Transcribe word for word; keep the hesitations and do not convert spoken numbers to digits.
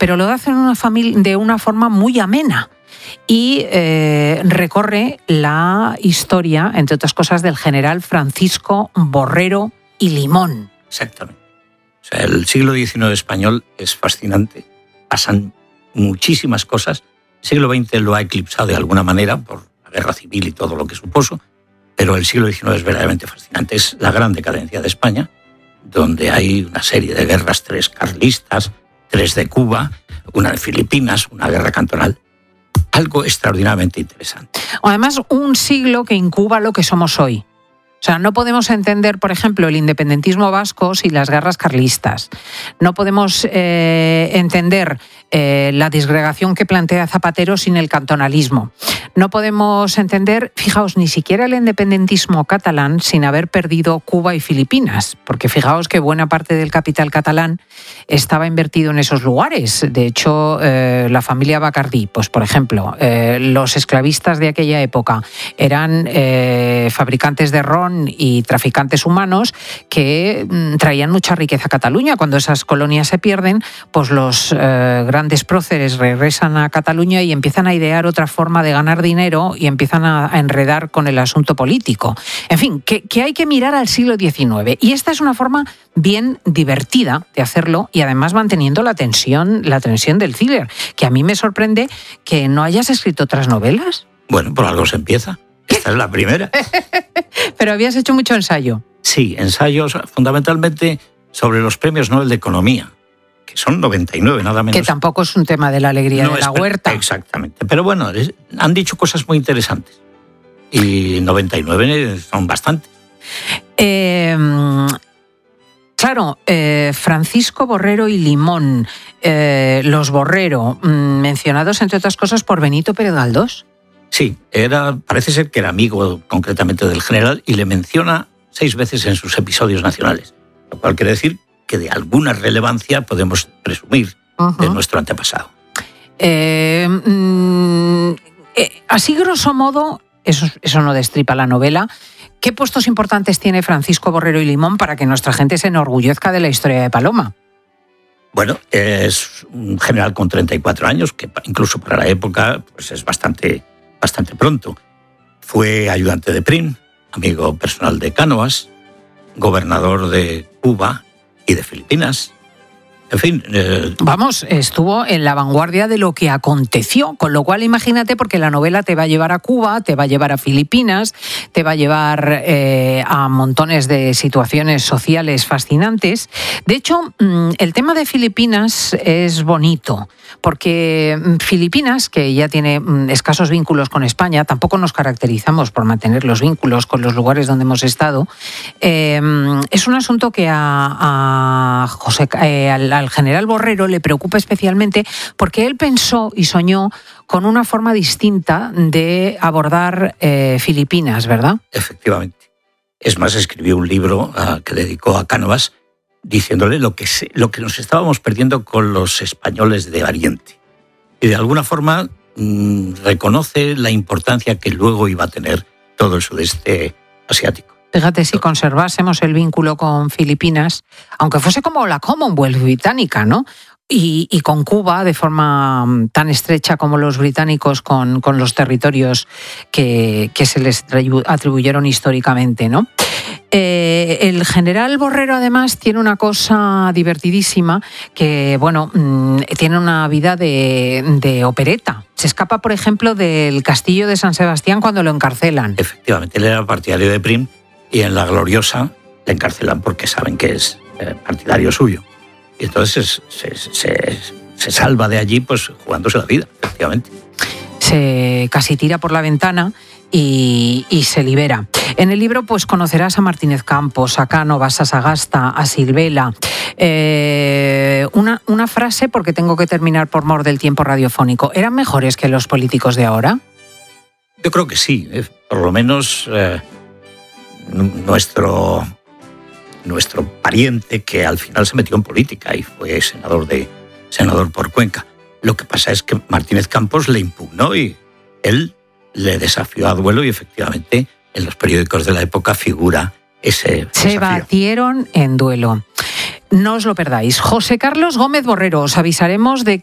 pero lo hace en una familia, de una forma muy amena. Y eh, recorre la historia, entre otras cosas, del general Francisco Borrero y Limón. Exactamente. O sea, el siglo diecinueve español es fascinante. Pasan muchísimas cosas. El siglo veinte lo ha eclipsado de alguna manera por la guerra civil y todo lo que supuso, pero el siglo diecinueve es verdaderamente fascinante. Es la gran decadencia de España, donde hay una serie de guerras, tres carlistas, tres de Cuba, una de Filipinas, una guerra cantonal. Algo extraordinariamente interesante. Además, un siglo que incuba lo que somos hoy. O sea, no podemos entender, por ejemplo, el independentismo vasco sin las guerras carlistas. No podemos eh, entender eh, la disgregación que plantea Zapatero sin el cantonalismo. No podemos entender, fijaos, ni siquiera el independentismo catalán sin haber perdido Cuba y Filipinas, porque fijaos que buena parte del capital catalán estaba invertido en esos lugares. De hecho, eh, la familia Bacardí, pues por ejemplo, eh, los esclavistas de aquella época eran eh, fabricantes de ron y traficantes humanos que mm, traían mucha riqueza a Cataluña. Cuando esas colonias se pierden, pues los eh, grandes próceres regresan a Cataluña y empiezan a idear otra forma de ganar dinero y empiezan a, a enredar con el asunto político. En fin, que, que hay que mirar al siglo diecinueve. Y esta es una forma bien divertida de hacerlo y además manteniendo la tensión, la tensión del thriller, que a mí me sorprende que no hayas escrito otras novelas. Bueno, por algo se empieza. Esta es la primera. Pero habías hecho mucho ensayo. Sí, ensayos fundamentalmente sobre los premios Nobel de Economía, que son noventa y nueve, nada menos. Que tampoco es un tema de la alegría no de la huerta. Exactamente. Pero bueno, es, han dicho cosas muy interesantes. Y noventa y nueve son bastantes. Eh, claro, eh, Francisco Borrero y Limón, eh, los Borrero, mencionados entre otras cosas por Benito Pérez Galdós. Sí, era, parece ser que era amigo concretamente del general y le menciona seis veces en sus episodios nacionales, lo cual quiere decir que de alguna relevancia podemos presumir uh-huh. de nuestro antepasado. Eh, mm, eh, así grosso modo, eso, eso no destripa la novela, ¿qué puestos importantes tiene Francisco Borrero y Limón para que nuestra gente se enorgullezca de la historia de Paloma? Bueno, es un general con treinta y cuatro años, que incluso para la época pues es bastante... bastante pronto. Fue ayudante de Prim, amigo personal de Cánovas, gobernador de Cuba y de Filipinas. En fin... Eh... Vamos, estuvo en la vanguardia de lo que aconteció, con lo cual imagínate, porque la novela te va a llevar a Cuba, te va a llevar a Filipinas, te va a llevar eh, a montones de situaciones sociales fascinantes. De hecho, el tema de Filipinas es bonito, porque Filipinas, que ya tiene escasos vínculos con España, tampoco nos caracterizamos por mantener los vínculos con los lugares donde hemos estado, eh, es un asunto que a, a José... Eh, al al general Borrero le preocupa especialmente porque él pensó y soñó con una forma distinta de abordar eh, Filipinas, ¿verdad? Efectivamente. Es más, escribió un libro uh, que dedicó a Cánovas diciéndole lo que, se, lo que nos estábamos perdiendo con los españoles de Oriente. Y de alguna forma mmm, reconoce la importancia que luego iba a tener todo el sudeste asiático. Fíjate, si conservásemos el vínculo con Filipinas, aunque fuese como la Commonwealth británica, ¿no? Y, y con Cuba de forma tan estrecha como los británicos con, con los territorios que, que se les atribuyeron históricamente, ¿no? Eh, el general Borrero además tiene una cosa divertidísima que, bueno, mmm, tiene una vida de, de opereta. Se escapa, por ejemplo, del castillo de San Sebastián cuando lo encarcelan. Efectivamente, él era partidario de Prim y en La Gloriosa le encarcelan porque saben que es eh, partidario suyo. Y entonces se, se, se, se salva de allí pues jugándose la vida, efectivamente. Se casi tira por la ventana y, y se libera. En el libro pues conocerás a Martínez Campos, a Cánovas, a Sagasta, a Silvela. Eh, una, una frase, porque tengo que terminar por mor del tiempo radiofónico. ¿Eran mejores que los políticos de ahora? Yo creo que sí. Por lo menos eh, nuestro... nuestro pariente que al final se metió en política y fue senador, de, senador por Cuenca. Lo que pasa es que Martínez Campos le impugnó y él le desafió a duelo y efectivamente en los periódicos de la época figura ese Se desafío. batieron en duelo. No os lo perdáis. José Carlos Gómez Borrero, os avisaremos de